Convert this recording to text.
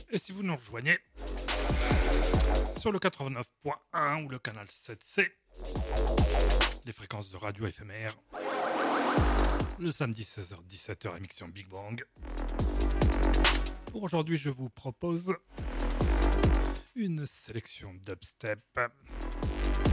Et si vous nous rejoignez sur le 89.1 ou le canal 7C, les fréquences de radio éphémère, le samedi 16h-17h émission Big Bang. Pour aujourd'hui, je vous propose une sélection dubstep